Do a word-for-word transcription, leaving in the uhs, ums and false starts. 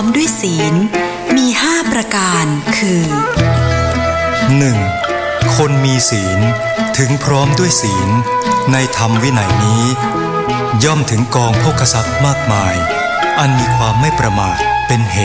ด้วยศีลมีห้าประการคือหนึ่ง. คนมีศีลถึงพร้อมด้วยศีลในธรรมวินัยนี้ย่อมถึงกองโภคทรัพย์มากมายอันมีความไม่ประมาทเป็นเหตุ